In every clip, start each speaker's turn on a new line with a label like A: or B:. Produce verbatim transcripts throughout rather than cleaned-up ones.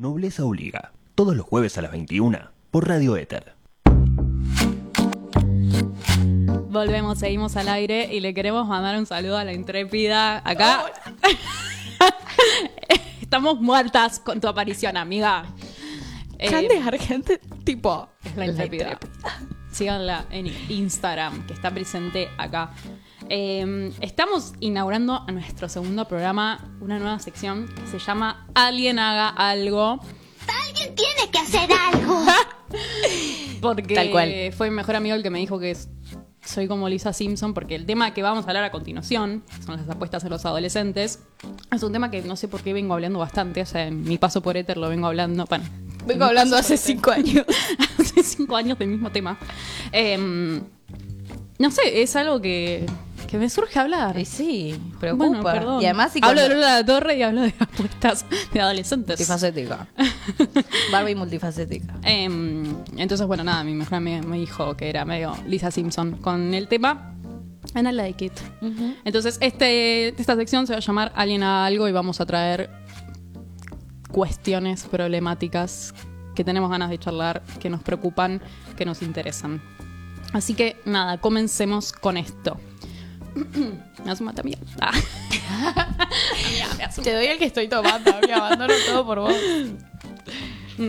A: Nobleza Obliga, todos los jueves a las veintiuna por Radio Éter.
B: Volvemos, seguimos al aire y le queremos mandar un saludo a la intrépida. Acá estamos muertas con tu aparición, amiga.
C: Candy eh, Argente, tipo
B: es la intrépida. La intrépida. Síganla en Instagram, que está presente acá. Eh, estamos inaugurando a nuestro segundo programa una nueva sección que se llama Alguien haga algo.
D: Alguien tiene que hacer algo.
B: Porque
C: tal cual.
B: Fue mi mejor amigo el que me dijo que es, soy como Lisa Simpson, porque el tema que vamos a hablar a continuación son las apuestas a los adolescentes. Es un tema que no sé por qué vengo hablando bastante. O sea, en mi paso por Éter lo vengo hablando. Bueno,
C: vengo hablando hace cinco años.
B: Hace cinco años del mismo tema. Eh, no sé, es algo que... que me surge hablar.
C: Y sí, preocupa.
B: Bueno, perdón.
C: Y además, si
B: hablo
C: cuando...
B: de Lola La Torre y hablo de apuestas de adolescentes.
C: Multifacética. Barbie multifacética.
B: Eh, entonces, bueno, nada, mi mejor amiga me dijo que era medio Lisa Simpson con el tema. And I like it. Uh-huh. Entonces, este, esta sección se va a llamar Alguien a algo y vamos a traer cuestiones problemáticas que tenemos ganas de charlar, que nos preocupan, que nos interesan. Así que, nada, comencemos con esto. Me asuma también. Ah.
C: Amiga, me asuma. Te doy el que estoy tomando, me abandono todo por vos.
B: Mm.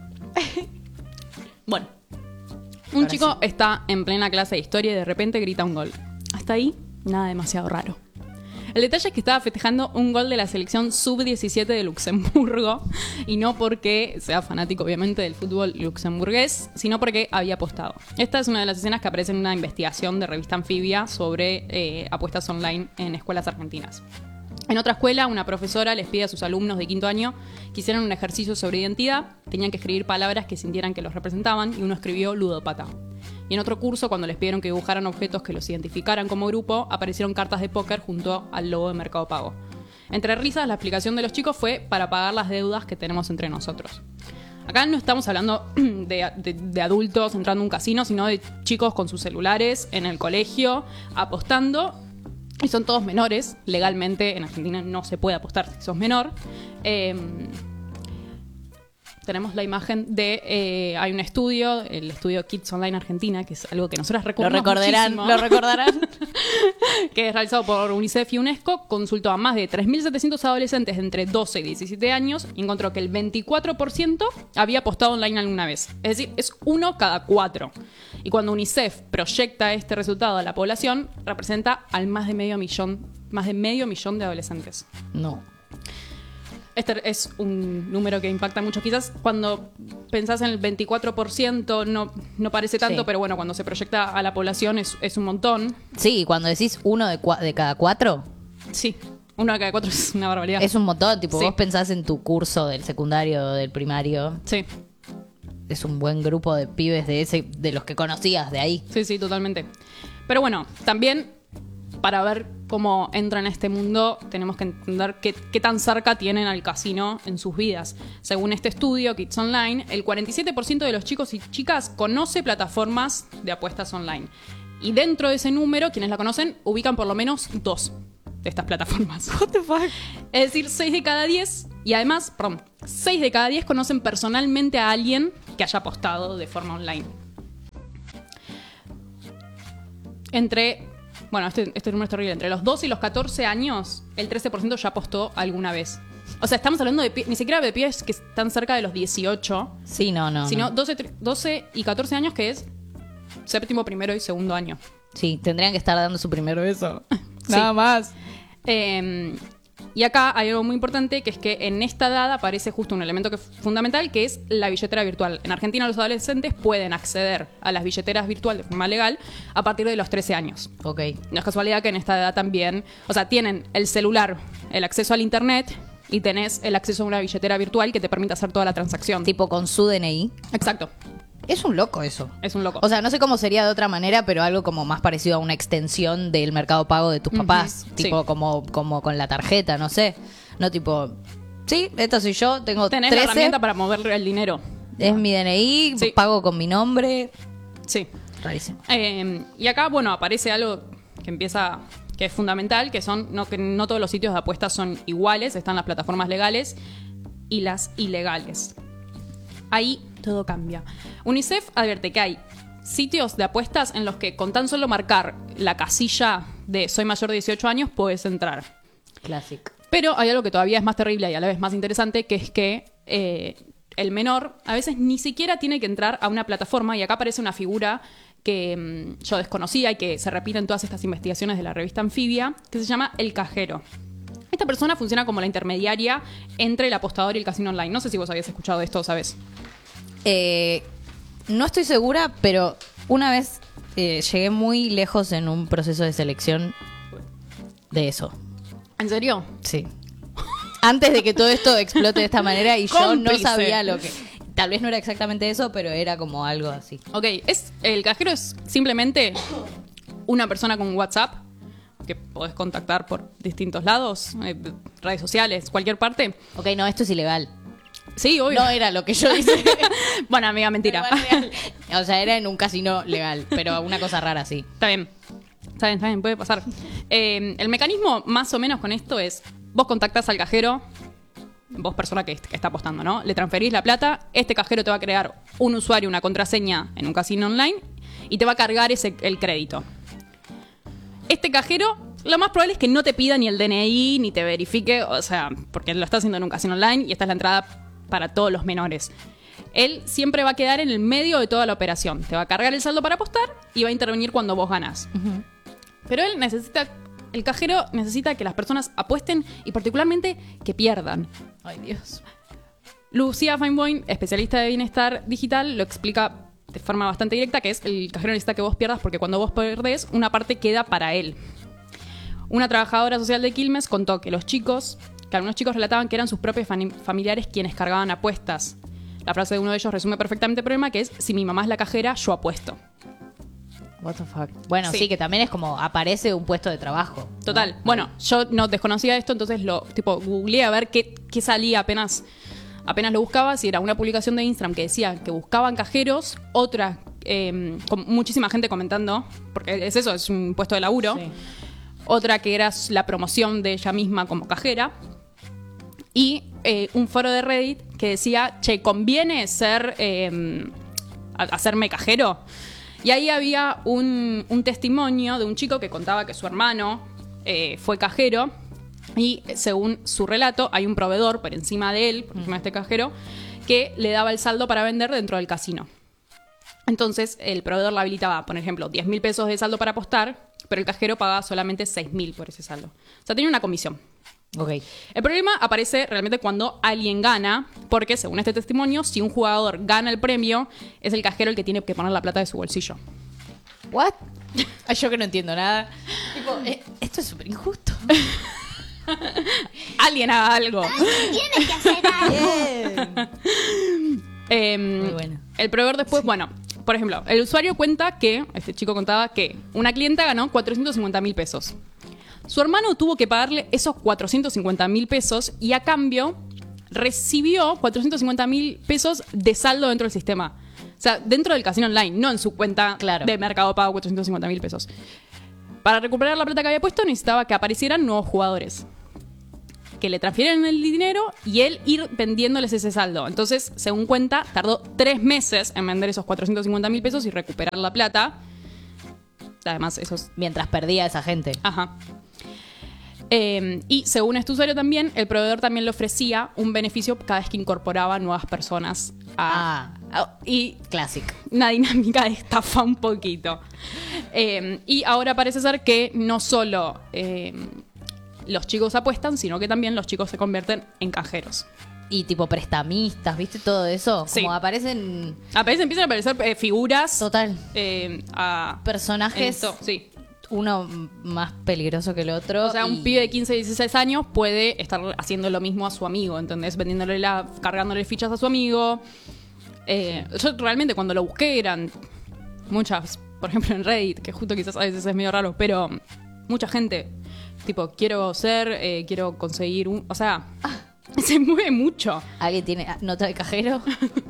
B: Bueno, un
C: Ahora
B: chico
C: sí.
B: está en plena clase de historia y de repente grita un gol. Hasta ahí, nada demasiado raro. El detalle es que estaba festejando un gol de la selección sub diecisiete de Luxemburgo, y no porque sea fanático obviamente del fútbol luxemburgués, sino porque había apostado. Esta es una de las escenas que aparece en una investigación de revista Anfibia sobre eh, apuestas online en escuelas argentinas. En otra escuela, una profesora les pide a sus alumnos de quinto año que hicieran un ejercicio sobre identidad. Tenían que escribir palabras que sintieran que los representaban, y uno escribió ludópata. Y en otro curso, cuando les pidieron que dibujaran objetos que los identificaran como grupo, aparecieron cartas de póker junto al logo de Mercado Pago. Entre risas, la explicación de los chicos fue para pagar las deudas que tenemos entre nosotros. Acá no estamos hablando de, de, de adultos entrando a un casino, sino de chicos con sus celulares en el colegio apostando. Y son todos menores. Legalmente en Argentina no se puede apostar si sos menor. Eh, tenemos la imagen de... Eh, hay un estudio, el estudio Kids Online Argentina, que es algo que nosotras recurrimos
C: Lo recordarán,
B: muchísimo.
C: lo recordarán.
B: Que es realizado por UNICEF y UNESCO. Consultó a más de tres mil setecientos adolescentes de entre doce y diecisiete años y encontró que el veinticuatro por ciento había apostado online alguna vez. Es decir, es uno cada cuatro. Y cuando UNICEF proyecta este resultado a la población, representa al más de medio millón, más de medio millón de adolescentes.
C: No.
B: Este es un número que impacta mucho. Quizás cuando pensás en el veinticuatro por ciento no, no parece tanto,
C: sí.
B: Pero bueno, cuando se proyecta a la población es, es un montón.
C: Sí, cuando decís uno de, cua- de cada cuatro,
B: Sí, uno de cada cuatro es una barbaridad.
C: es un montón. Tipo,
B: Sí.
C: vos pensás en tu curso del secundario o del primario.
B: Sí,
C: Es un buen grupo de pibes de ese, de los que conocías de ahí.
B: sí, sí, totalmente. Pero bueno, también para ver cómo entra en este mundo tenemos que entender qué, qué tan cerca tienen al casino en sus vidas. Según este estudio, Kids Online, el cuarenta y siete por ciento de los chicos y chicas conoce plataformas de apuestas online. Y dentro de ese número, quienes la conocen, ubican por lo menos dos de estas plataformas.
C: What the fuck?
B: Es decir, seis de cada diez, y además, perdón, seis de cada diez conocen personalmente a alguien que haya apostado de forma online. Entre, bueno, este, este número es terrible, entre los doce y los catorce años, el trece por ciento ya apostó alguna vez. O sea, estamos hablando de, pi- ni siquiera de pibes que están cerca de los dieciocho,
C: Sí, no, no.
B: sino
C: no.
B: doce, tre- doce y catorce años, que es séptimo, primero y segundo año.
C: Sí, tendrían que estar dando su primer beso.
B: Sí.
C: Nada más.
B: Eh, y acá hay algo muy importante, que es que en esta edad aparece justo un elemento que es fundamental, que es la billetera virtual. En Argentina los adolescentes pueden acceder a las billeteras virtuales de forma legal a partir de los trece años.
C: Ok.
B: No es casualidad que en esta edad también, o sea, tienen el celular, el acceso al internet y tenés el acceso a una billetera virtual que te permite hacer toda la transacción.
C: Tipo con su D N I.
B: Exacto,
C: Es un loco eso.
B: es un loco.
C: O sea, no sé cómo sería de otra manera, pero algo como más parecido a una extensión del mercado pago de tus
B: Ujú,
C: papás.
B: sí.
C: Tipo como, como con la tarjeta, no sé. No tipo, sí, esta soy yo, tengo
B: Tenés la
C: trece,
B: herramienta para mover el dinero.
C: es mi D N I,
B: Sí.
C: pago con mi nombre.
B: Sí.
C: Rarísimo.
B: Eh, y acá, bueno, aparece algo que empieza, que es fundamental, que son no, que no todos los sitios de apuestas son iguales, están las plataformas legales y las ilegales. Ahí todo cambia. UNICEF advierte que hay sitios de apuestas en los que con tan solo marcar la casilla de soy mayor de dieciocho años puedes entrar.
C: Classic.
B: Pero hay algo que todavía es más terrible y a la vez más interesante, que es que eh, el menor a veces ni siquiera tiene que entrar a una plataforma, y acá aparece una figura que mmm, yo desconocía y que se repite en todas estas investigaciones de la revista Anfibia, que se llama el cajero. Esta persona funciona como la intermediaria entre el apostador y el casino online. No sé si vos habías escuchado de esto, ¿sabes?
C: Eh, no estoy segura, pero una vez eh, llegué muy lejos en un proceso de selección de eso.
B: ¿En serio?
C: Sí. Antes de que todo esto explote de esta manera y yo no
B: Cómplice.
C: sabía lo que... Tal vez no era exactamente eso, pero era como algo así.
B: Ok, es, el cajero es simplemente una persona con WhatsApp que podés contactar por distintos lados, eh, redes sociales, cualquier parte.
C: Ok, no, esto es ilegal.
B: Sí, obvio.
C: No era lo que yo hice.
B: Bueno, amiga, mentira.
C: Pero es real. O sea, era en un casino legal, pero una cosa rara, sí.
B: Está bien. Está bien, está bien, puede pasar. Eh, el mecanismo más o menos con esto es, vos contactás al cajero, vos persona que, que está apostando, ¿no? Le transferís la plata, este cajero te va a crear un usuario, una contraseña en un casino online y te va a cargar ese, el crédito. Este cajero, lo más probable es que no te pida ni el D N I, ni te verifique, o sea, porque lo está haciendo en un casino online y esta es la entrada para todos los menores. Él siempre va a quedar en el medio de toda la operación. Te va a cargar el saldo para apostar y va a intervenir cuando vos ganás. Uh-huh. Pero él necesita, el cajero necesita que las personas apuesten y particularmente que pierdan.
C: Ay, Dios.
B: Lucía Feinboim, especialista de bienestar digital, lo explica de forma bastante directa, que es el cajero necesita que vos pierdas porque cuando vos perdés, una parte queda para él. Una trabajadora social de Quilmes contó que los chicos, que algunos chicos relataban que eran sus propios fam- familiares quienes cargaban apuestas. La frase de uno de ellos resume perfectamente el problema, que es, si mi mamá es la cajera, yo apuesto.
C: What the fuck. Bueno,
B: Sí.
C: sí, que también es como aparece un puesto de trabajo.
B: Total.
C: ¿No?
B: Bueno, yo no desconocía esto, entonces lo tipo googleé a ver qué, qué salía apenas, apenas lo buscaba. Si era una publicación de Instagram que decía que buscaban cajeros, otra eh, con muchísima gente comentando, porque es eso, es un puesto de laburo.
C: Sí.
B: Otra que era la promoción de ella misma como cajera. Y eh, un foro de Reddit que decía, che, ¿conviene ser eh, a- hacerme cajero? Y ahí había un, un testimonio de un chico que contaba que su hermano eh, fue cajero y según su relato hay un proveedor por encima de él, por encima de este cajero, que le daba el saldo para vender dentro del casino. Entonces el proveedor le habilitaba, por ejemplo, diez mil pesos de saldo para apostar, pero el cajero pagaba solamente seis mil por ese saldo. O sea, tenía una comisión.
C: Ok.
B: El problema aparece realmente cuando alguien gana, porque según este testimonio, si un jugador gana el premio, es el cajero el que tiene que poner la plata de su bolsillo.
C: ¿What? Ay, yo que no entiendo nada. Tipo, eh, esto es súper injusto.
B: Alguien haga algo.
D: Tienes que hacer algo.
B: Eh,
C: Muy bueno.
B: El proveedor después, bueno, por ejemplo, el usuario cuenta que, este chico contaba que una clienta ganó cuatrocientos cincuenta mil pesos. Su hermano tuvo que pagarle esos cuatrocientos cincuenta mil pesos y a cambio recibió cuatrocientos cincuenta mil pesos de saldo dentro del sistema. O sea, dentro del casino online, no en su cuenta
C: Claro.
B: de Mercado Pago, cuatrocientos cincuenta mil pesos. Para recuperar la plata que había puesto necesitaba que aparecieran nuevos jugadores, que le transfieran el dinero y él ir vendiéndoles ese saldo. Entonces, según cuenta, tardó tres meses en vender esos cuatrocientos cincuenta mil pesos y recuperar la plata. Además, esos...
C: Mientras perdía a esa gente.
B: Ajá. Eh, y según este usuario también, el proveedor también le ofrecía un beneficio cada vez que incorporaba nuevas personas a... a- y
C: Classic.
B: una dinámica de estafa un poquito. Eh, y ahora parece ser que no solo eh, los chicos apuestan, sino que también los chicos se convierten en cajeros.
C: Y tipo prestamistas, ¿viste? Todo eso.
B: Sí.
C: Como aparecen
B: Aparecen, empiezan a aparecer eh, figuras.
C: total
B: eh, a-
C: personajes.
B: en esto, sí.
C: Uno más peligroso que el otro.
B: O sea, un
C: y-
B: pibe de quince, dieciséis años puede estar haciendo lo mismo a su amigo, ¿entendés? Vendiéndole la, cargándole fichas a su amigo. Eh, yo realmente cuando lo busqué eran muchas, por ejemplo en Reddit, que justo quizás a veces es medio raro, pero mucha gente, tipo, quiero ser, eh, quiero conseguir un... O sea, se mueve mucho.
C: ¿Alguien tiene ah, nota de cajero?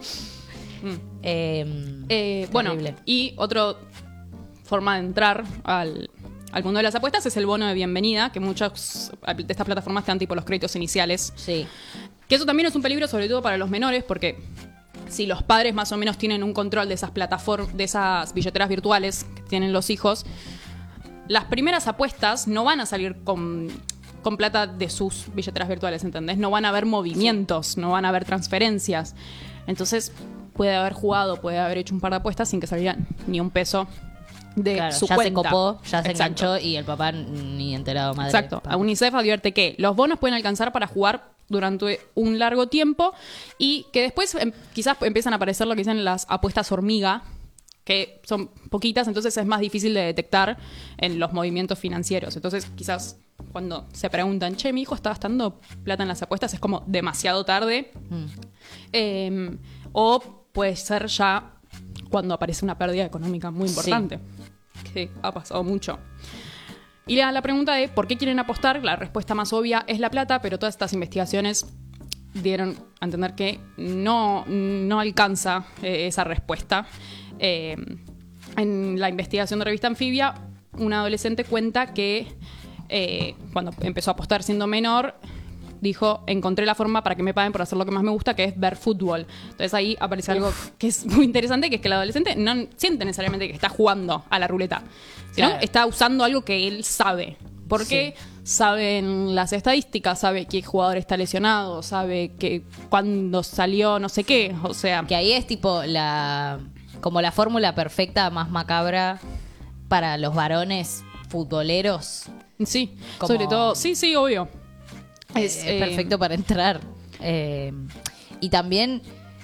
C: eh,
B: Eh, bueno,
C: terrible.
B: y otra forma de entrar al, al mundo de las apuestas es el bono de bienvenida, que muchas de estas plataformas te dan tipo los créditos iniciales.
C: Sí.
B: Que eso también es un peligro, sobre todo para los menores, porque si los padres más o menos tienen un control de esas plataformas, de esas billeteras virtuales que tienen los hijos, las primeras apuestas no van a salir con, con plata de sus billeteras virtuales, ¿entendés? No van a haber movimientos, sí. no van a haber transferencias. Entonces puede haber jugado, puede haber hecho un par de apuestas sin que saliera ni un peso de
C: claro,
B: su
C: ya
B: cuenta.
C: se copó, ya se
B: Exacto.
C: enganchó y el papá ni enterado, madre.
B: Exacto. A UNICEF advierte que los bonos pueden alcanzar para jugar durante un largo tiempo y que después em, quizás empiezan a aparecer lo que dicen las apuestas hormiga, que son poquitas, entonces es más difícil de detectar en los movimientos financieros. Entonces quizás cuando se preguntan, che, mi hijo está gastando plata en las apuestas, es como demasiado tarde. Mm. Eh, o puede ser ya cuando aparece una pérdida económica muy importante, sí. que ha pasado mucho. Y la, la pregunta de por qué quieren apostar, la respuesta más obvia es la plata, pero todas estas investigaciones dieron a entender que no, no alcanza eh, esa respuesta. Eh, en la investigación de Revista Anfibia, un adolescente cuenta que eh, cuando empezó a apostar siendo menor, dijo, encontré la forma para que me paguen por hacer lo que más me gusta, que es ver fútbol. Entonces ahí aparece algo que es muy interesante, que es que el adolescente no siente necesariamente que está jugando a la ruleta, sino claro. está usando algo que él sabe. Porque sí. saben las estadísticas, sabe qué jugador está lesionado, sabe que cuándo salió no sé qué, o sea...
C: Que ahí es tipo la... como la fórmula perfecta más macabra para los varones futboleros.
B: Sí,
C: como...
B: sobre todo, sí, sí, obvio.
C: Es, es eh, perfecto para entrar. Eh, y también...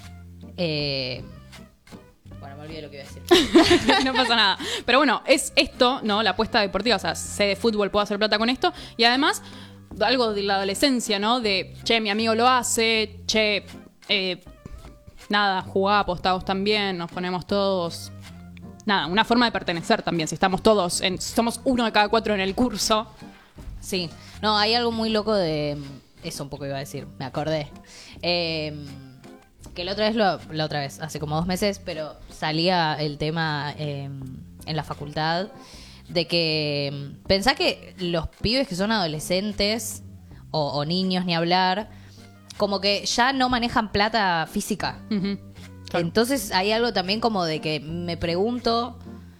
C: Eh, bueno, me olvidé lo que iba a decir.
B: No pasa nada. Pero bueno, es esto, ¿no? La apuesta deportiva. O sea, sé de fútbol, puedo hacer plata con esto. Y además, algo de la adolescencia, ¿no? De, che, mi amigo lo hace. Che, eh, nada, jugá, apostamos también. Nos ponemos todos... Nada, una forma de pertenecer también. Si estamos todos, en, somos uno de cada cuatro en el curso.
C: Sí. No, hay algo muy loco de... Eso un poco iba a decir, me acordé. Eh, que la otra vez, lo, la otra vez, hace como dos meses, pero salía el tema eh, en la facultad de que... Pensá que los pibes que son adolescentes o, o niños, ni hablar, como que ya no manejan plata física.
B: Uh-huh. Claro.
C: Entonces hay algo también como de que me pregunto...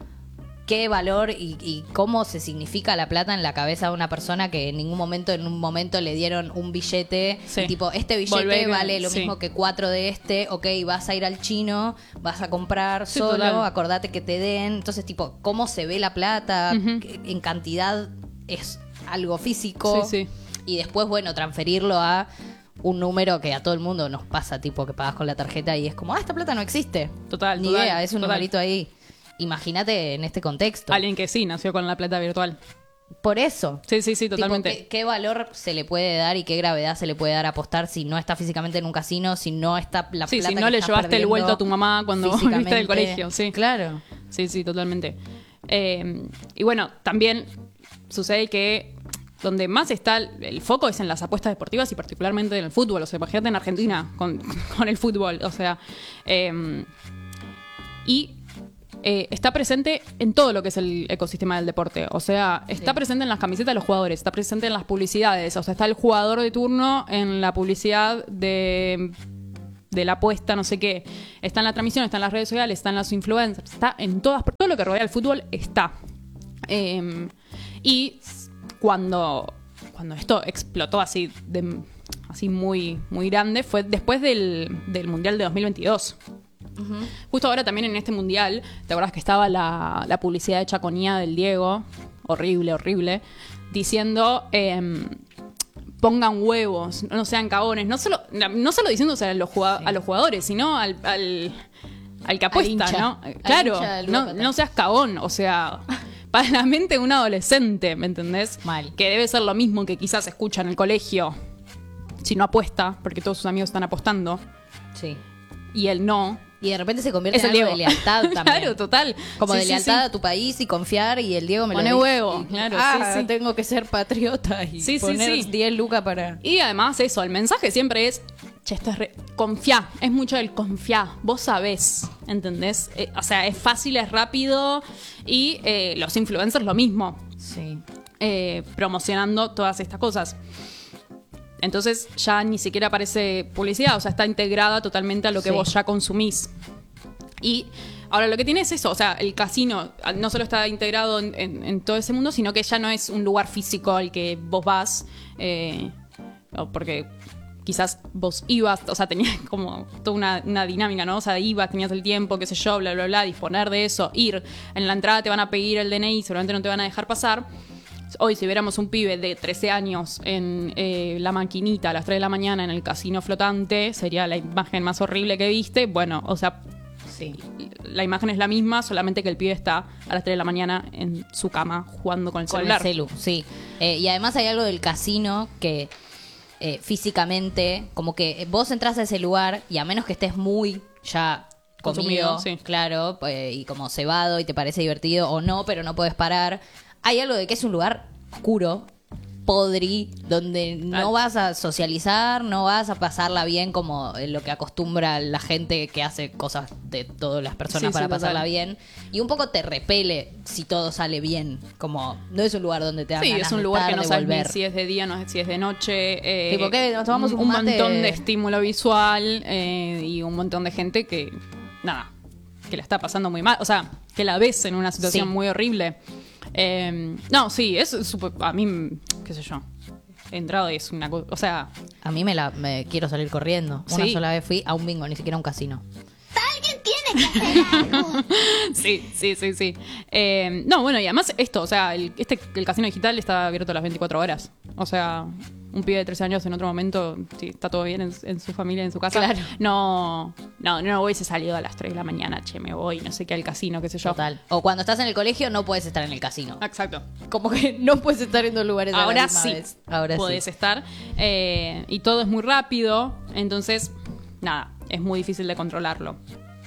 C: qué valor y, y cómo se significa la plata en la cabeza de una persona que en ningún momento, en un momento le dieron un billete.
B: Sí.
C: Y tipo, este billete
B: Volver,
C: vale lo
B: sí.
C: mismo que cuatro de este. Ok, vas a ir al chino, vas a comprar
B: Sí,
C: solo,
B: total.
C: acordate que te den. Entonces, tipo, cómo se ve la plata
B: Uh-huh.
C: en cantidad es algo físico.
B: Sí, sí.
C: Y después, bueno, transferirlo a un número que a todo el mundo nos pasa, tipo, que pagas con la tarjeta y es como, ah, esta plata no existe.
B: Total,
C: Ni
B: total,
C: idea, es un
B: total.
C: numerito ahí. Imagínate en este contexto.
B: Alguien que sí nació con la plata virtual.
C: Por eso.
B: Sí, sí, sí, totalmente.
C: Tipo, ¿qué, ¿qué valor se le puede dar y qué gravedad se le puede dar a apostar si no está físicamente en un casino, si no está la
B: Sí,
C: plata
B: si no
C: que
B: le
C: estás
B: llevaste el
C: perdiendo
B: vuelto a tu mamá cuando volviste del
C: físicamente?
B: colegio? Sí,
C: Claro.
B: sí, sí, totalmente. Eh, y bueno, también sucede que donde más está el, el foco es en las apuestas deportivas y particularmente en el fútbol. O sea, imagínate en Argentina con, con el fútbol. O sea, eh, y... Eh, está presente en todo lo que es el ecosistema del deporte. O sea, está
C: Sí.
B: presente en las camisetas de los jugadores, está presente en las publicidades. O sea, está el jugador de turno en la publicidad de, de la apuesta, no sé qué. Está en la transmisión, está en las redes sociales, está en los influencers, está en todas, todo lo que rodea el fútbol está. Eh, y cuando, cuando esto explotó así, de, así muy, muy grande, fue después del, del Mundial de dos mil veintidós. Uh-huh. Justo ahora también en este mundial, ¿te acuerdas que estaba la, la publicidad de Chaconía del Diego? Horrible, horrible. Diciendo, eh, pongan huevos, no sean cagones. No solo, no solo diciéndose a los, jugado-
C: Sí.
B: a los jugadores, sino al, al, al que apuesta,
C: hincha.
B: ¿no?
C: Al
B: Claro,
C: hincha del
B: no,
C: Boca.
B: no seas cagón, o sea... Para la mente de un adolescente, ¿me entendés?
C: Mal.
B: Que debe ser lo mismo que quizás escucha en el colegio. Si no apuesta, porque todos sus amigos están apostando.
C: Sí.
B: Y él no.
C: Y de repente se convierte
B: Es
C: en
B: el
C: algo de
B: Diego.
C: lealtad también.
B: Claro, total.
C: Como
B: Sí,
C: de
B: sí,
C: lealtad
B: sí.
C: a tu país y confiar y el Diego me
B: Pone
C: lo dice.
B: huevo,
C: Y-
B: claro,
C: ah,
B: sí, sí.
C: tengo que ser patriota y
B: Sí, sí,
C: poner
B: sí.
C: diez lucas para...
B: Y además eso, el mensaje siempre es, che, esto es re... confiá, es mucho el confiá, vos sabés, ¿entendés? Eh, o sea, es fácil, es rápido y eh, los influencers lo mismo,
C: Sí.
B: eh, promocionando todas estas cosas. entonces ya ni siquiera aparece publicidad, o sea, está integrada totalmente a lo que
C: Sí.
B: vos ya consumís. Y ahora lo que tiene es eso, o sea, el casino no solo está integrado en, en- en todo ese mundo, sino que ya no es un lugar físico al que vos vas, eh, o porque quizás vos ibas, o sea, tenías como toda una, una dinámica, ¿no? O sea, ibas, tenías el tiempo, qué sé yo, bla, bla, bla, disponer de eso, ir. En la entrada te van a pedir el D N I, seguramente no te van a dejar pasar. Hoy, si viéramos un pibe de trece años en eh, la maquinita a las tres de la mañana en el casino flotante, sería la imagen más horrible que viste. Bueno, o sea,
C: Sí.
B: la imagen es la misma, solamente que el pibe está a las tres de la mañana en su cama jugando con el
C: Con
B: celular.
C: el celu, sí. Eh, y además hay algo del casino que eh, físicamente, como que vos entras a ese lugar y a menos que estés muy ya
B: Consumido,
C: comido,
B: sí.
C: claro, pues, y como cebado y te parece divertido o no, pero no puedes parar, hay algo de que es un lugar oscuro, podri, donde no
B: Ah.
C: vas a socializar, no vas a pasarla bien como lo que acostumbra la gente que hace cosas de todas las personas
B: Sí,
C: para
B: sí,
C: pasarla
B: total.
C: bien. Y un poco te repele si todo sale bien, como no es un lugar donde te dan
B: Sí,
C: ganas
B: es un
C: de
B: lugar
C: estar,
B: que no
C: de
B: sabes ni
C: volver.
B: si es de día, no es si es de noche. Eh,
C: Tipo, ¿qué? Nos tomamos un
B: un
C: mate.
B: montón de estímulo visual eh, y un montón de gente que, nada, que la está pasando muy mal. O sea, que la ves en una situación
C: Sí.
B: muy horrible. Eh, no, sí, es súper- a mí, qué sé yo, he entrado y es una cosa, o sea,
C: A mí me la me quiero salir corriendo. Una
B: Sí.
C: sola vez fui a un bingo, ni siquiera a un casino.
D: Alguien tiene que hacer algo.
B: sí, sí, sí, sí. Eh, no, bueno, y además esto, o sea, el, este, el casino digital está abierto las veinticuatro horas. O sea, un pibe de trece años en otro momento, si está todo bien en, en su familia, en su casa,
C: Claro.
B: no, no, no hubiese salido a las tres de la mañana, che, me voy, no sé qué, al casino, qué sé yo.
C: Total. O cuando estás en el colegio no puedes estar en el casino.
B: Exacto.
C: Como que no puedes estar en dos lugares a la
B: Ahora
C: misma
B: sí,
C: vez. Ahora
B: podés
C: sí.
B: estar. Eh, y todo es muy rápido, entonces, nada, es muy difícil de controlarlo.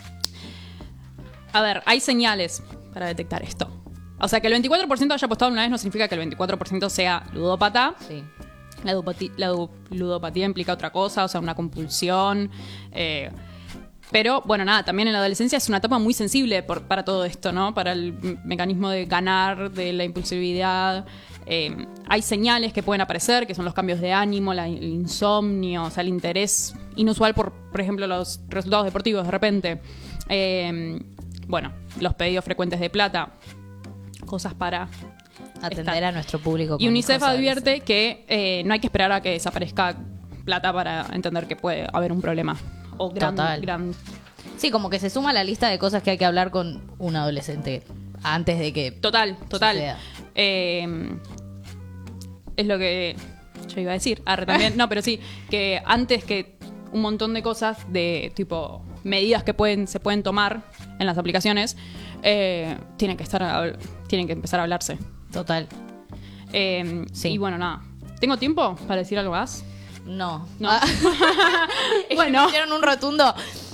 B: A ver, hay señales para detectar esto. O sea, que el veinticuatro por ciento haya apostado una vez no significa que el veinticuatro por ciento sea ludópata.
C: Sí.
B: La, ludopati- la du- ludopatía implica otra cosa, o sea, una compulsión. eh, pero, bueno, nada, también en la adolescencia es una etapa muy sensible por- para todo esto, ¿no? Para el m- mecanismo de ganar, de la impulsividad. Eh, hay señales que pueden aparecer, que son los cambios de ánimo, la- el insomnio, o sea, el interés inusual por, por ejemplo, los resultados deportivos de repente. Eh, bueno, los pedidos frecuentes de plata, cosas para
C: Atender
B: Está.
C: a nuestro público.
B: y
C: con
B: UNICEF
C: hijos
B: advierte que eh, no hay que esperar a que desaparezca plata para entender que puede haber un problema. O gran,
C: Total.
B: gran...
C: Sí, como que se suma a la lista de cosas que hay que hablar con un adolescente antes de que...
B: Total, total.
C: Suceda.
B: Eh, es lo que yo iba a decir. Arre, también. No, pero sí, que antes que un montón de cosas de tipo medidas que pueden se pueden tomar en las aplicaciones, eh, tienen que estar a- tienen que empezar a hablarse.
C: Total.
B: Eh,
C: Sí.
B: Y bueno, nada. ¿Tengo tiempo para decir algo más?
C: No.
B: No.
C: Ah,
B: Bueno.
C: hicieron un rotundo.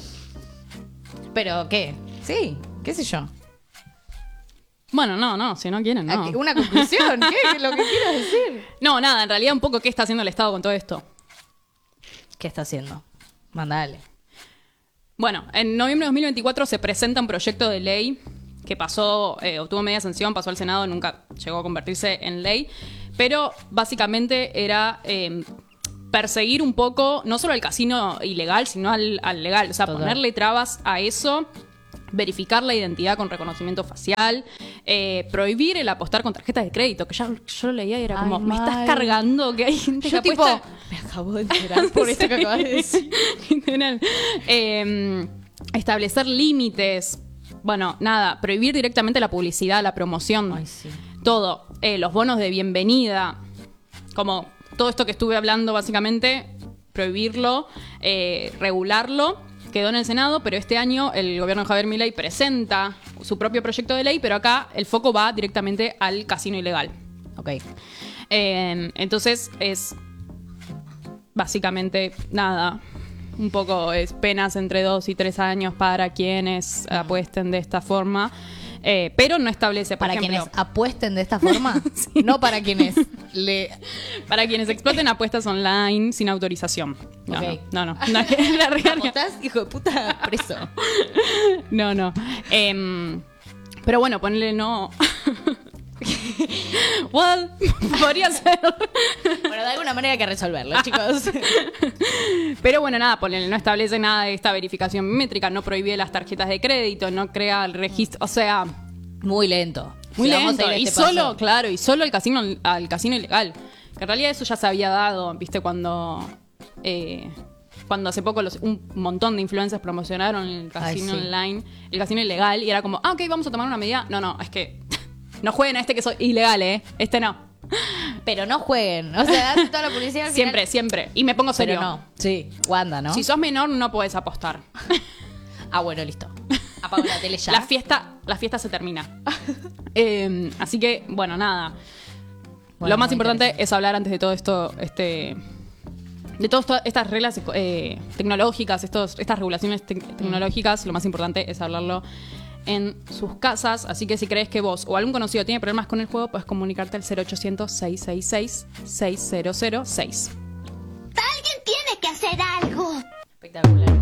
C: ¿Pero qué? Sí, qué sé yo.
B: Bueno, no, no, si no quieren, no.
C: Una conclusión, ¿qué es lo que quiero decir?
B: No, nada, en realidad un poco qué está haciendo el Estado con todo esto.
C: ¿Qué está haciendo? Mandale.
B: Bueno, en noviembre de dos mil veinticuatro se presenta un proyecto de ley que pasó, eh, obtuvo media sanción, pasó al Senado, nunca llegó a convertirse en ley, pero básicamente era eh, perseguir un poco, no solo al casino ilegal, sino al, al legal, o sea,
C: Total.
B: ponerle trabas a eso, verificar la identidad con reconocimiento facial, eh, prohibir el apostar con tarjetas de crédito, que ya yo lo leía y era
C: Ay,
B: como, me estás
C: mal.
B: cargando que hay gente
C: Yo
B: que
C: tipo,
B: apuesta...
C: me acabo de enterar por esto que acabas de decir.
B: Literal. Eh, establecer límites. Bueno, nada, prohibir directamente la publicidad, la promoción.
C: Ay, sí.
B: Todo. Eh, los bonos de bienvenida. Como todo esto que estuve hablando, básicamente, prohibirlo, eh, regularlo. Quedó en el Senado, pero este año el gobierno de Javier Milei presenta su propio proyecto de ley, pero acá el foco va directamente al casino ilegal.
C: Ok.
B: Eh, entonces es básicamente nada, un poco es penas entre dos y tres años para quienes apuesten de esta forma, eh, pero no establece, por
C: Para
B: ejemplo,
C: quienes apuesten de esta forma, no para quienes le...
B: para quienes exploten apuestas online sin autorización. No,
C: Ok.
B: no, no, no, no, la real-
C: ¿Apostás, hijo de puta, preso?
B: no, no. Em, pero bueno, ponle no. Well, podría ser.
C: Bueno, de alguna manera hay que resolverlo, chicos.
B: Pero bueno, nada, ponele, no establece nada de esta verificación biométrica, no prohíbe las tarjetas de crédito, no crea el registro, o sea,
C: Muy lento.
B: muy
C: Si vamos
B: lento.
C: a ir a
B: Y
C: este
B: solo,
C: paso.
B: claro, y solo al casino, al casino ilegal. Que en realidad eso ya se había dado, viste, cuando eh, cuando hace poco los, un montón de influencers promocionaron el casino
C: Ay, sí.
B: online, el casino ilegal, y era como, ah, ok, vamos a tomar una medida. No, no, es que no jueguen a este que es ilegal, ¿eh? Este no.
C: Pero no jueguen. O sea, hace toda la publicidad al
B: Siempre,
C: final.
B: siempre. Y me pongo serio.
C: Pero no. Sí, Wanda, ¿no?
B: Si sos menor, no podés apostar.
C: Ah, bueno, listo. Apago la tele ya.
B: La fiesta, la fiesta se termina. Eh, así que, bueno, nada.
C: Bueno,
B: Lo más
C: muy
B: importante
C: interesante.
B: es hablar antes de todo esto, este, de todas estas reglas eh, tecnológicas, estos, estas regulaciones te- tecnológicas. Lo más importante es hablarlo en sus casas. Así que si crees que vos o algún conocido tiene problemas con el juego, puedes comunicarte al cero ochocientos, seiscientos sesenta y seis, seis cero cero seis.
D: Alguien tiene que hacer algo.
C: Espectacular.